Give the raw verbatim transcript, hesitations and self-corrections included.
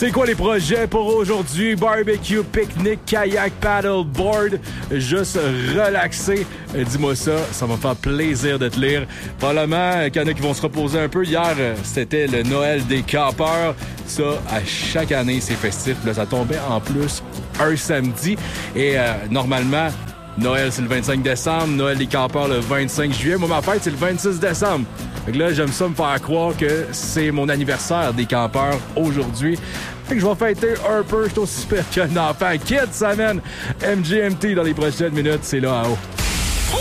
C'est quoi les projets pour aujourd'hui? Barbecue, pique-nique, kayak, paddleboard, juste relaxer. Dis-moi ça, ça va me faire plaisir de te lire. Probablement qu'il y en a qui vont se reposer un peu. Hier, c'était le Noël des campeurs. Ça, à chaque année, c'est festif. Là, ça tombait en plus un samedi. Et euh, normalement, Noël, c'est le vingt-cinq décembre. Noël des campeurs, le vingt-cinq juillet. Moi, ma fête, c'est le vingt-six décembre. Fait que là, j'aime ça me faire croire que c'est mon anniversaire des campeurs aujourd'hui. Fait que je vais fêter un peu. Je suis aussi pire qu'un enfant. Kids, ça mène M G M T dans les prochaines minutes. C'est là, à haut.